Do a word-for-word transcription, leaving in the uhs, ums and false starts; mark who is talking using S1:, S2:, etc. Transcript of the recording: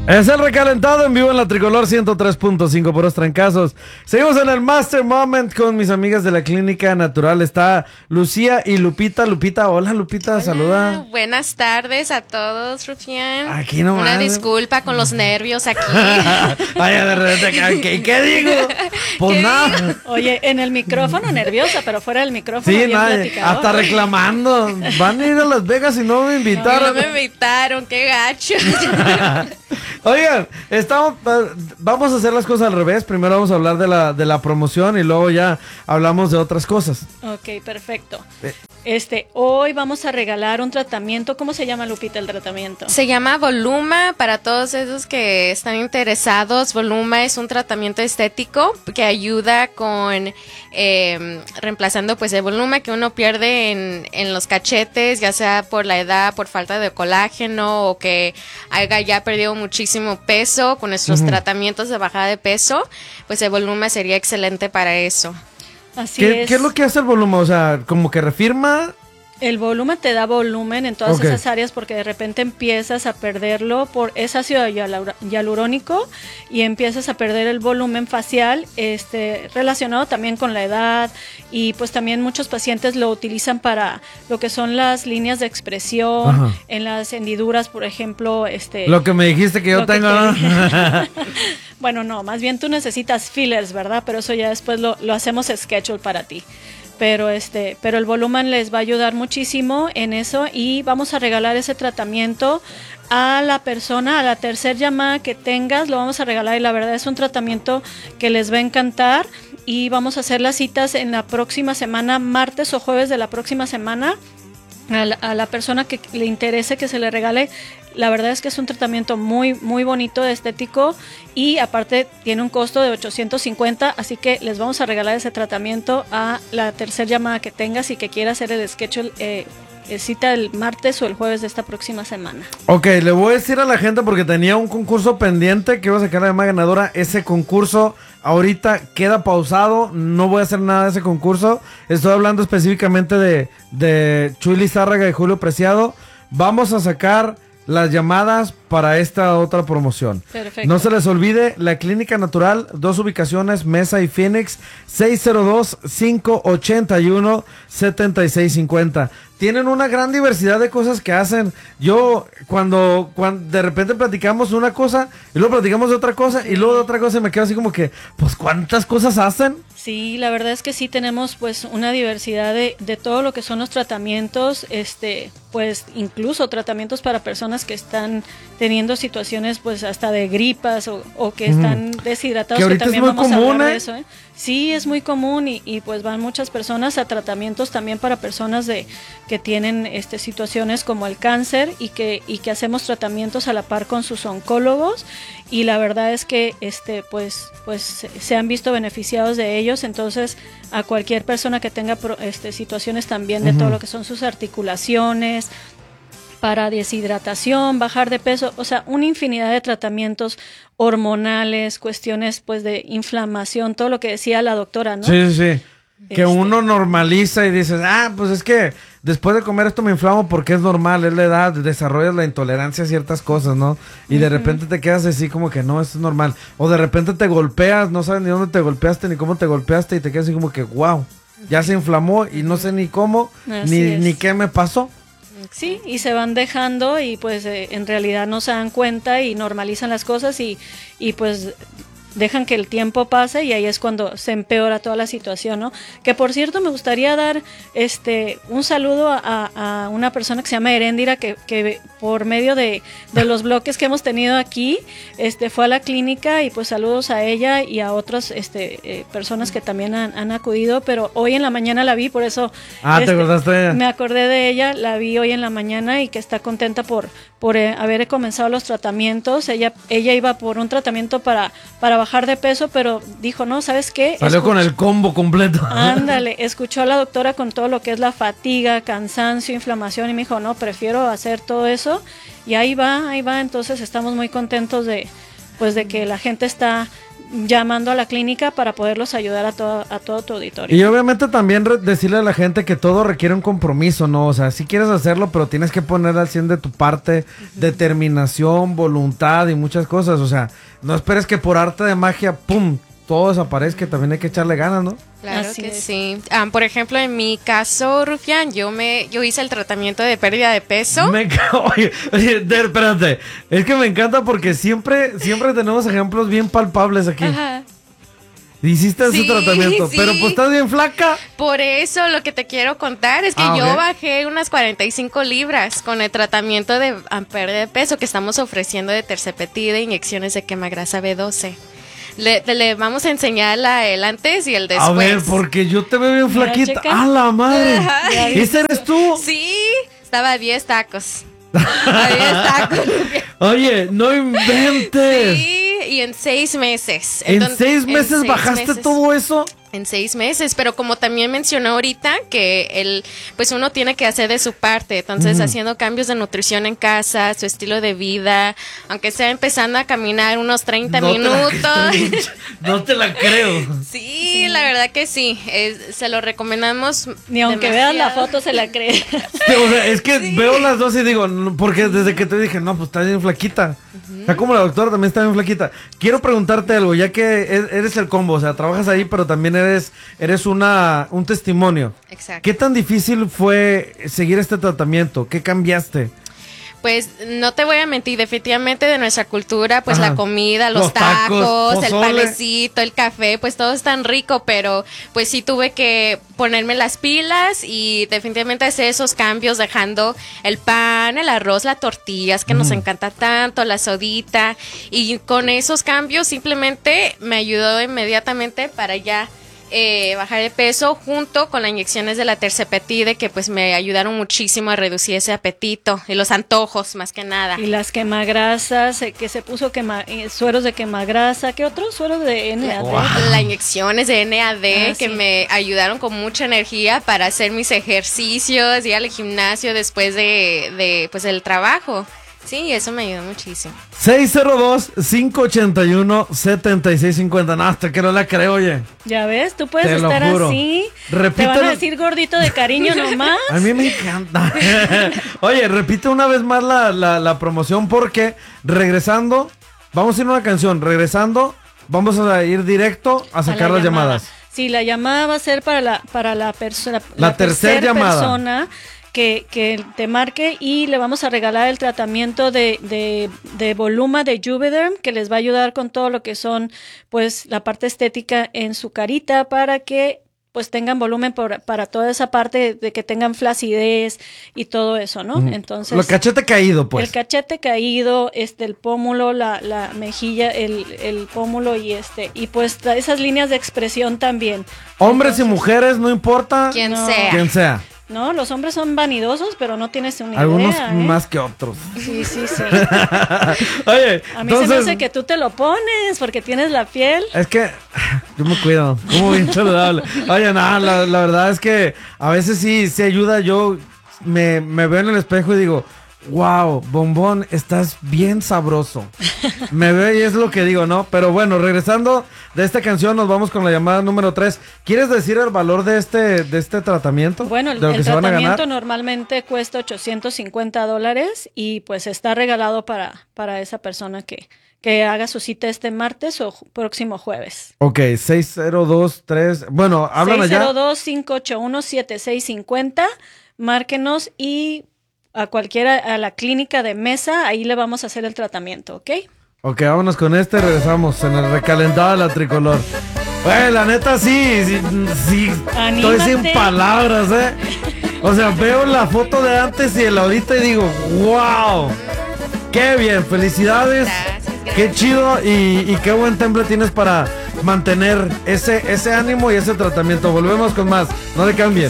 S1: Es el recalentado en vivo en la Tricolor ciento tres punto cinco puros trancazos. Seguimos en el Master Moment con mis amigas de la Clínica Natural. Está Lucía y Lupita. Lupita, hola Lupita,
S2: Hola,
S1: saluda.
S2: Buenas tardes a todos, Rufián.
S1: Aquí nomás.
S2: Una disculpa con los nervios aquí.
S1: Ay, de repente, ¿qué, ¿qué digo? Pues
S2: ¿Qué
S1: nada.
S3: Oye, en el micrófono nerviosa, pero fuera del micrófono
S1: Sí,
S3: bien
S1: nada,
S3: platicador.
S1: hasta reclamando. Van a ir a Las Vegas y no me
S2: No,
S1: invitaron.
S2: no me invitaron, qué gacho.
S1: Oigan, estamos, vamos a hacer las cosas al revés. Primero vamos a hablar de la, de la promoción y luego ya hablamos de otras cosas.
S3: Ok, perfecto. Este, hoy vamos a regalar un tratamiento. ¿Cómo se llama, Lupita, el tratamiento?
S2: Se llama Voluma, para todos esos que están interesados. Voluma es un tratamiento estético que ayuda con eh, reemplazando pues el volumen que uno pierde en, en los cachetes, ya sea por la edad, por falta de colágeno o que haya ya perdido muchísimo peso con nuestros uh-huh. tratamientos de bajada de peso. Pues el Voluma sería excelente para eso.
S3: Así
S1: ¿Qué,
S3: es.
S1: ¿Qué es lo que hace el volumen? O sea, como que refirma.
S3: El volumen te da volumen en todas okay. esas áreas porque de repente empiezas a perderlo por es ácido hialurónico y empiezas a perder el volumen facial, este relacionado también con la edad, y pues también muchos pacientes lo utilizan para lo que son las líneas de expresión. Ajá. En las hendiduras, por ejemplo, este
S1: lo que me dijiste que yo tengo.
S3: Que te... Bueno, no, más bien tú necesitas fillers, ¿verdad? Pero eso ya después lo, lo hacemos schedule para ti. Pero este, pero el volumen les va a ayudar muchísimo en eso y vamos a regalar ese tratamiento a la persona, a la tercer llamada que tengas, lo vamos a regalar y la verdad es un tratamiento que les va a encantar y vamos a hacer las citas en la próxima semana, martes o jueves de la próxima semana. A la, a la persona que le interese que se le regale, la verdad es que es un tratamiento muy muy bonito, estético y aparte tiene un costo de ochocientos cincuenta, así que les vamos a regalar ese tratamiento a la tercera llamada que tengas y que quiera hacer el schedule, eh, cita el martes o el jueves de esta próxima semana.
S1: Ok, le voy a decir a la gente porque tenía un concurso pendiente que iba a sacar la llamada ganadora. Ese concurso ahorita queda pausado, no voy a hacer nada de ese concurso. Estoy hablando específicamente de, de Chuy Lizárraga y Julio Preciado. Vamos a sacar las llamadas para esta otra promoción.
S3: Perfecto.
S1: No se les olvide, la Clínica Natural, dos ubicaciones, Mesa y Phoenix, seis cero dos, cinco ocho uno, siete seis cinco cero. Tienen una gran diversidad de cosas que hacen. Yo, cuando, cuando de repente platicamos una cosa, y luego platicamos de otra cosa, y luego de otra cosa, me quedo así como que, pues, ¿cuántas cosas hacen?
S3: Sí, la verdad es que sí tenemos, pues, una diversidad de, de todo lo que son los tratamientos, este, pues, incluso tratamientos para personas que están teniendo situaciones, pues, hasta de gripas o, o que están uh-huh. deshidratados,
S1: que,
S3: que también
S1: es muy
S3: vamos
S1: común,
S3: a hablar
S1: ¿eh?
S3: de eso, ¿eh? Sí, es muy común y, y pues van muchas personas a tratamientos también para personas de que tienen este situaciones como el cáncer y que y que hacemos tratamientos a la par con sus oncólogos y la verdad es que este pues pues se han visto beneficiados de ellos, entonces a cualquier persona que tenga este situaciones también de uh-huh. todo lo que son sus articulaciones, para deshidratación, bajar de peso, o sea, una infinidad de tratamientos hormonales, cuestiones pues de inflamación, todo lo que decía la doctora, ¿no?
S1: Sí, sí, sí. Que
S3: Este...
S1: uno normaliza y dices, ah, pues es que después de comer esto me inflamo porque es normal, es la edad, desarrollas la intolerancia a ciertas cosas, ¿no? Y uh-huh. de repente te quedas así como que no, esto es normal. O de repente te golpeas, no sabes ni dónde te golpeaste ni cómo te golpeaste y te quedas así como que, wow, ya se inflamó y no sé ni cómo, ni, ni qué me pasó.
S3: Sí, y se van dejando y pues eh, en realidad no se dan cuenta y normalizan las cosas y, y pues dejan que el tiempo pase y ahí es cuando se empeora toda la situación, ¿no? Que por cierto me gustaría dar este un saludo a, a una persona que se llama Heréndira que, que por medio de, de los bloques que hemos tenido aquí este fue a la clínica y pues saludos a ella y a otras este eh, personas que también han, han acudido, pero hoy en la mañana la vi, por eso
S1: ah,
S3: este,
S1: ¿te acordaste de ella?
S3: Me acordé de ella, la vi hoy en la mañana y que está contenta por, por eh, haber comenzado los tratamientos. Ella, ella iba por un tratamiento para, para bajar de peso, pero dijo, no, ¿sabes qué?
S1: Salió Escuch- con el combo completo.
S3: Ándale, escuchó a la doctora con todo lo que es la fatiga, cansancio, inflamación y me dijo, no, prefiero hacer todo eso y ahí va, ahí va, entonces estamos muy contentos de, pues de que la gente está llamando a la clínica para poderlos ayudar a todo, a todo tu auditorio.
S1: Y obviamente también re- decirle a la gente que todo requiere un compromiso, ¿no? O sea, sí quieres hacerlo, pero tienes que poner al cien de tu parte, uh-huh. determinación, voluntad y muchas cosas. O sea, no esperes que por arte de magia, ¡pum!, todo desaparezca, también hay que echarle ganas, ¿no?
S2: Claro
S3: Así
S2: que
S3: es.
S2: sí. Um, por ejemplo, en mi caso, Rufián, yo me, yo hice el tratamiento de pérdida de peso.
S1: Me enca- oye, oye, de- espérate, es que me encanta porque siempre, siempre tenemos ejemplos bien palpables aquí.
S2: Ajá.
S1: Hiciste ese
S2: Sí,
S1: tratamiento,
S2: sí.
S1: pero pues estás bien flaca.
S2: Por eso lo que te quiero contar es que
S1: Ah,
S2: yo
S1: ok.
S2: bajé unas cuarenta y cinco libras con el tratamiento de um, pérdida de peso que estamos ofreciendo de tercepetida e inyecciones de quemagrasa B doce. Le, le vamos a enseñar la, el antes y el después.
S1: A ver, porque yo te veo bien
S3: Mira,
S1: flaquita.
S3: checa.
S1: ¡A la madre!
S2: Ajá.
S1: ¿Ese eres tú?
S2: Sí, estaba a diez tacos. A diez tacos.
S1: Oye, no inventes.
S2: Sí, y en seis meses.
S1: ¿En
S2: Entonces,
S1: seis
S2: en
S1: meses
S2: seis
S1: bajaste
S2: meses.
S1: todo eso?
S2: En seis meses, pero como también mencionó ahorita que el, pues uno tiene que hacer de su parte, entonces
S1: Ujú.
S2: haciendo cambios de nutrición en casa, su estilo de vida, aunque sea empezando a caminar unos treinta
S1: No te la-
S2: minutos.
S1: no te la creo.
S2: Sí, la verdad que sí, es- se lo recomendamos.
S3: Ni aunque veas la
S2: demasiado.
S3: foto se la cree.
S1: Sí, o sea, es que veo las dos y digo, no, porque desde que te dije, no, pues estás bien flaquita. O sea, como la doctora también está bien flaquita. Quiero preguntarte algo, ya que e- eres el combo, o sea, trabajas ahí, pero también eres, eres una, un testimonio.
S2: Exacto.
S1: ¿Qué tan difícil fue seguir este tratamiento? ¿Qué cambiaste?
S2: Pues no te voy a mentir, definitivamente de nuestra cultura, pues
S1: Ajá.
S2: la comida, los,
S1: Los tacos,
S2: tacos, el
S1: pozole.
S2: panecito, el café, pues todo es tan rico, pero pues sí tuve que ponerme las pilas y definitivamente hacer esos cambios dejando el pan, el arroz, las tortillas que nos encanta tanto, la sodita, y con esos cambios simplemente me ayudó inmediatamente para ya Eh, bajar de peso junto con las inyecciones de la tercepetide que pues me ayudaron muchísimo a reducir ese apetito y los antojos más que nada.
S3: Y las quemagrasas, eh, que se puso quema, eh, sueros de quemagrasa, ¿qué otros? Sueros de N A D.
S1: Wow.
S2: Las inyecciones de N A D
S3: Ah,
S2: que
S3: sí.
S2: me ayudaron con mucha energía para hacer mis ejercicios, ir al gimnasio después de, de pues el trabajo. Sí, eso me ayudó muchísimo.
S1: seis cero dos, cinco ocho uno, siete seis cinco cero. No, hasta que no la creo, oye.
S3: Ya ves, tú puedes
S1: Te lo
S3: estar
S1: juro.
S3: así. Te
S1: Repítelo.
S3: van a decir gordito de cariño nomás.
S1: A mí me encanta. Oye, repite una vez más la, la, la promoción porque regresando, vamos a ir a una canción. Regresando, vamos a ir directo a sacar
S3: A la
S1: las
S3: llamada.
S1: llamadas.
S3: Sí, la llamada va a ser para la para la persona
S1: La tercer llamada.
S3: persona que, que te marque y le vamos a regalar el tratamiento de, de, de Voluma de Juvederm que les va a ayudar con todo lo que son pues la parte estética en su carita para que pues tengan volumen por, para toda esa parte de que tengan flacidez y todo eso, ¿no?
S1: Ujú.
S3: Entonces
S1: Lo cachete caído, pues.
S3: el cachete caído, este, el pómulo, la, la mejilla, el, el pómulo y este, y pues tra- esas líneas de expresión también.
S1: Hombres y
S3: Entonces,
S1: mujeres, no importa
S2: Quien
S3: No.
S2: sea.
S1: quién sea.
S3: No, los hombres son vanidosos, pero no tienes una
S1: Algunos
S3: idea, ¿eh?
S1: más que otros.
S3: Sí, sí, sí.
S1: Oye,
S3: A mí se me
S1: entonces,
S3: hace que tú te lo pones porque tienes la piel.
S1: es que yo me cuido, como bien saludable. Oye, nada, la, la verdad es que a veces sí, sí ayuda. Yo me, me veo en el espejo y digo, wow, bombón, estás bien sabroso. Me veo y es lo que digo, ¿no? Pero bueno, regresando de esta canción, nos vamos con la llamada número tres. ¿Quieres decir el valor de este, de este tratamiento?
S3: Bueno, el,
S1: de lo que
S3: el
S1: se van a
S3: tratamiento
S1: ganar.
S3: normalmente cuesta ochocientos cincuenta dólares y pues está regalado para, para esa persona que, que haga su cita este martes o ju- próximo jueves.
S1: Ok, seis cero dos tres. Bueno, hablan
S3: seis cero
S1: allá.
S3: dos, cinco ocho uno, siete seis cinco cero. Márquenos y a cualquiera, a la clínica de Mesa, ahí le vamos a hacer el tratamiento, ¿ok?
S1: Ok, vámonos con este, regresamos en el recalentado de la tricolor. Güey, la neta sí, sí, sí, estoy sin
S3: Anímate.
S1: palabras, eh. O sea, veo la foto de antes y de la ahorita y digo, wow, qué bien, felicidades,
S2: Gracias, gracias.
S1: qué chido y, y qué buen temple tienes para mantener ese, ese ánimo y ese tratamiento. Volvemos con más, no le cambien.